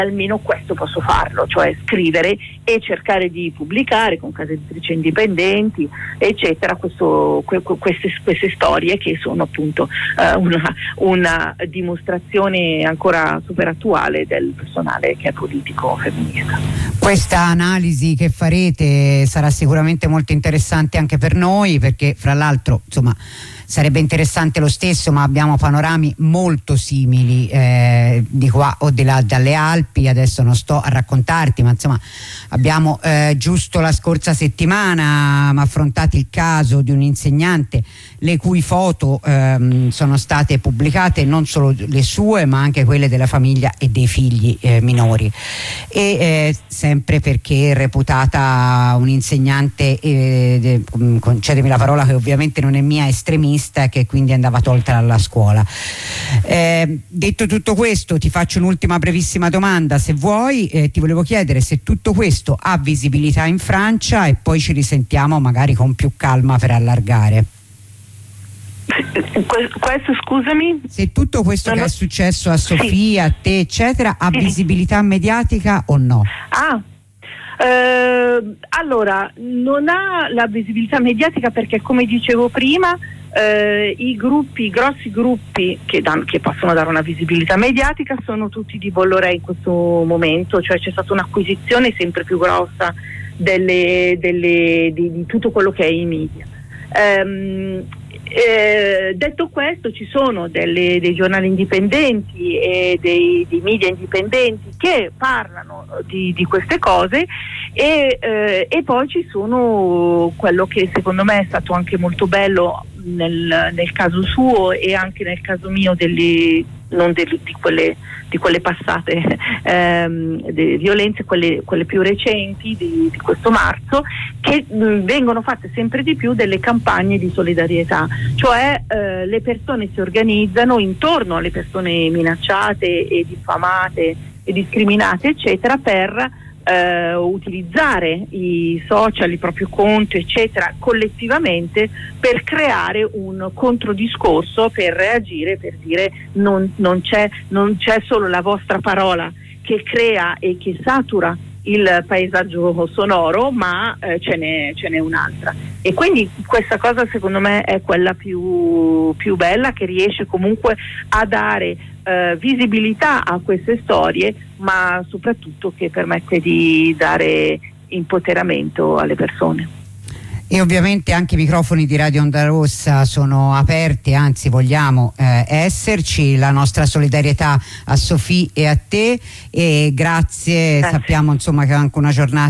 almeno questo posso farlo, cioè scrivere e cercare di pubblicare con case editrici indipendenti, eccetera, queste storie che sono appunto una dimostrazione ancora super attuale del personale che è politico femminista. Questa analisi che farete sarà sicuramente molto interessante anche per noi, perché fra l'altro, insomma, sarebbe interessante lo stesso, ma abbiamo panorami molto simili di qua o di là dalle Alpi. Adesso non sto a raccontarti, ma insomma abbiamo giusto la scorsa settimana affrontato il caso di un insegnante le cui foto sono state pubblicate, non solo le sue ma anche quelle della famiglia e dei figli minori, e sempre perché reputata un insegnante, concedemi la parola che ovviamente non è mia, estremista, che quindi andava tolta dalla scuola. Detto tutto questo, ti faccio un'ultima brevissima domanda, se vuoi. Ti volevo chiedere se tutto questo ha visibilità in Francia, e poi ci risentiamo magari con più calma per allargare. Questo, scusami? Se tutto questo che è successo a Sofia, a te, eccetera, ha visibilità mediatica o no? Allora, non ha la visibilità mediatica perché, come dicevo prima, i grossi gruppi che possono dare una visibilità mediatica sono tutti di Bolloré in questo momento, cioè c'è stata un'acquisizione sempre più grossa di tutto quello che è i media. Detto questo, ci sono dei giornali indipendenti e dei media indipendenti che parlano di queste cose, e poi ci sono quello che secondo me è stato anche molto bello nel caso suo e anche nel caso mio, di quelle passate violenze, quelle più recenti di questo marzo, che vengono fatte sempre di più delle campagne di solidarietà, cioè le persone si organizzano intorno alle persone minacciate e diffamate e discriminate, eccetera, per utilizzare i social, il proprio conto, eccetera, collettivamente, per creare un controdiscorso, per reagire, per dire non c'è solo la vostra parola che crea e che satura il paesaggio sonoro, ma ce n'è un'altra, e quindi questa cosa secondo me è quella più bella, che riesce comunque a dare visibilità a queste storie, ma soprattutto che permette di dare empoderamento alle persone. E ovviamente anche i microfoni di Radio Onda Rossa sono aperti, anzi vogliamo esserci. La nostra solidarietà a Sofì e a te, e grazie. Sappiamo insomma che è anche una giornata